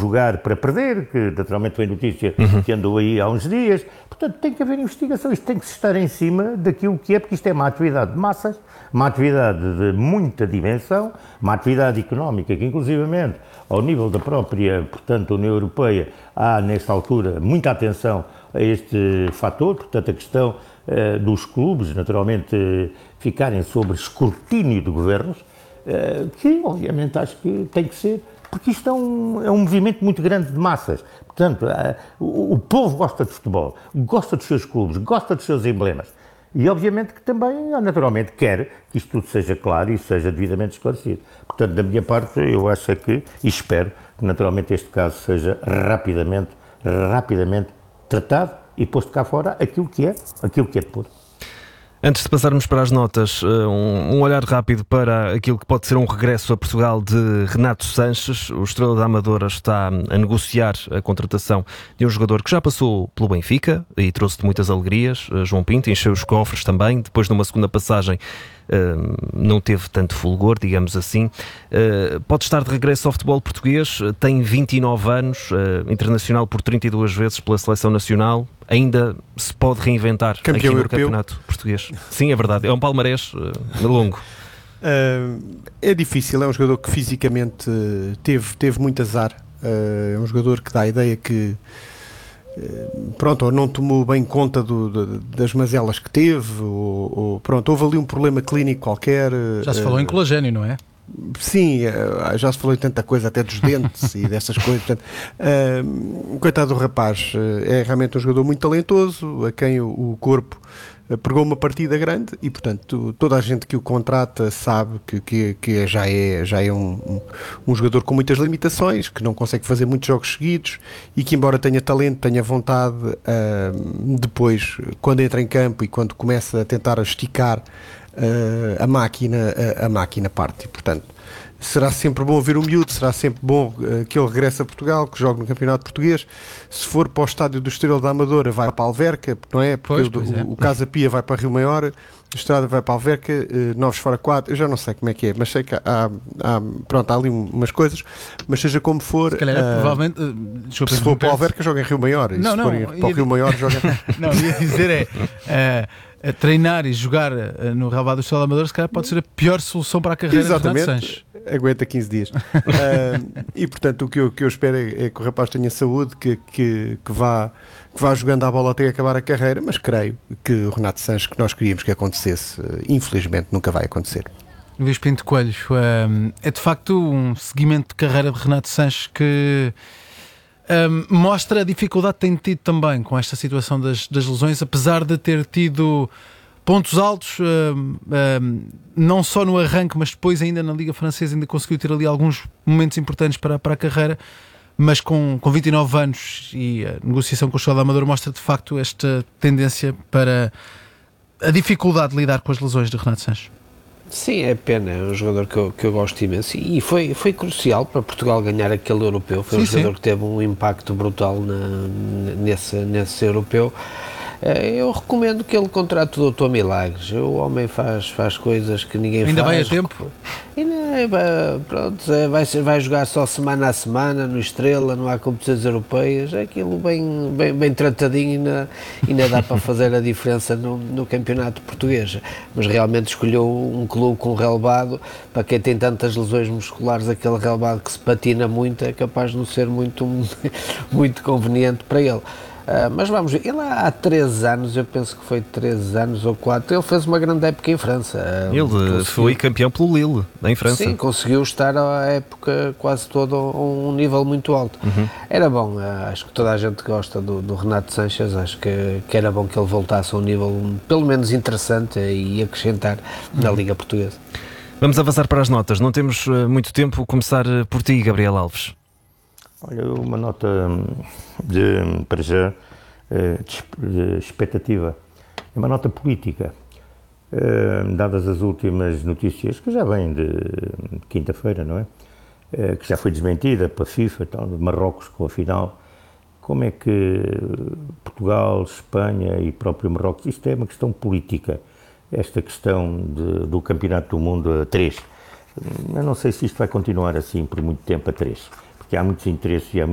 jogar para perder, que naturalmente foi notícia que andou aí há uns dias. Portanto, tem que haver investigação, isto tem que se estar em cima daquilo que é, porque isto é uma atividade de massas, uma atividade de muita dimensão, uma atividade económica que, inclusivamente, ao nível da própria, portanto, União Europeia, há, nesta altura, muita atenção a este fator, portanto, a questão dos clubes, naturalmente, ficarem sob escrutínio de governos, que, obviamente, acho que tem que ser, porque isto é um movimento muito grande de massas. Portanto, o povo gosta de futebol, gosta dos seus clubes, gosta dos seus emblemas. E, obviamente, que também, naturalmente, quer que isto tudo seja claro e seja devidamente esclarecido. Portanto, da minha parte, eu acho que, e espero, que, naturalmente, este caso seja rapidamente tratado e posto cá fora aquilo que é de puro. Antes de passarmos para as notas, um olhar rápido para aquilo que pode ser um regresso a Portugal de Renato Sanches. O Estrela da Amadora está a negociar a contratação de um jogador que já passou pelo Benfica e trouxe-te muitas alegrias. João Pinto encheu os cofres também, depois de uma segunda passagem não teve tanto fulgor, digamos assim. Pode estar de regresso ao futebol português, tem 29 anos, internacional por 32 vezes pela Seleção Nacional, ainda se pode reinventar campeão aqui no europeu. Campeonato português. Sim, é verdade, é um palmarés longo. É difícil, é um jogador que fisicamente teve muito azar, é um jogador que dá a ideia que ou não tomou bem conta das mazelas que teve, ou houve ali um problema clínico qualquer. Já se falou em colagênio, não é? Sim, já se falou em tanta coisa, até dos dentes e dessas coisas. Portanto, coitado do rapaz, é realmente um jogador muito talentoso, a quem o corpo pegou uma partida grande e, portanto, toda a gente que o contrata sabe que já é um jogador com muitas limitações, que não consegue fazer muitos jogos seguidos e que, embora tenha talento, tenha vontade, depois, quando entra em campo e quando começa a tentar esticar a máquina parte. E, portanto, será sempre bom ver o miúdo, será sempre bom que ele regresse a Portugal, que jogue no Campeonato Português. Se for para o estádio do Estrela da Amadora, vai para a Alverca, não é? Porque o Casa Pia vai para Rio Maior, o Estrada vai para a Alverca, Novos fora 4, eu já não sei como é que é, mas sei que há ali umas coisas, mas seja como for, se calhar, provavelmente, se for para a Alverca, joga em Rio Maior, e se for para o Rio Maior, joga... Não, ia dizer a treinar e jogar no relvado do Estrela da Amadora, se calhar pode ser a pior solução para a carreira de Renato Sanches. Aguenta 15 dias. E, portanto, o que eu espero é que o rapaz tenha saúde, que vá jogando a bola até acabar a carreira, mas creio que o Renato Sanches, que nós queríamos que acontecesse, infelizmente nunca vai acontecer. Luís Pinto Coelho, é de facto um seguimento de carreira de Renato Sanches que mostra a dificuldade que tem tido também com esta situação das lesões, apesar de ter tido pontos altos, não só no arranque, mas depois ainda na Liga Francesa ainda conseguiu ter ali alguns momentos importantes para a carreira, mas com 29 anos e a negociação com o Estrela da Amadora mostra de facto esta tendência para a dificuldade de lidar com as lesões de Renato Sanches. Sim, é pena, é um jogador que eu gosto imenso e foi crucial para Portugal ganhar aquele europeu, foi um jogador que teve um impacto brutal nesse europeu. Eu recomendo que ele contrate o Dr. Milagres. O homem faz coisas que ninguém ainda faz. Ainda vai a tempo? Pronto, vai jogar só semana a semana no Estrela, não há competições europeias. É aquilo bem tratadinho, ainda dá para fazer a diferença no campeonato português. Mas realmente escolheu um clube com relevado. Para quem tem tantas lesões musculares, aquele relevado que se patina muito é capaz de não ser muito conveniente para ele. Mas vamos ver, ele há 13 anos, eu penso que foi 13 anos ou 4, ele fez uma grande época em França. Ele foi campeão pelo Lille, em França. Sim, conseguiu estar à época quase toda a um nível muito alto. Era bom, acho que toda a gente gosta do Renato Sanches, acho que era bom que ele voltasse a um nível pelo menos interessante e acrescentar na Liga Portuguesa. Vamos avançar para as notas, não temos muito tempo, começar por ti, Gabriel Alves. Olha, uma nota para já de expectativa, é uma nota política, dadas as últimas notícias, que já vêm de quinta-feira, não é? Que já foi desmentida pela FIFA, tal, de Marrocos com a final. Como é que Portugal, Espanha e próprio Marrocos, isto é uma questão política, esta questão do Campeonato do Mundo a 3. Eu não sei se isto vai continuar assim por muito tempo a 3. Porque há muitos interesses e há